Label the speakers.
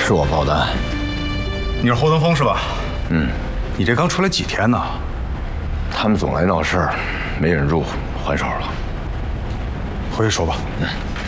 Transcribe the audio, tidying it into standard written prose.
Speaker 1: 是我报的案。
Speaker 2: 你是侯登峰是吧？
Speaker 1: 嗯。
Speaker 2: 你这刚出来几天呢？
Speaker 1: 他们总来闹事儿，没忍住还手了。
Speaker 2: 回去说吧。
Speaker 1: 嗯。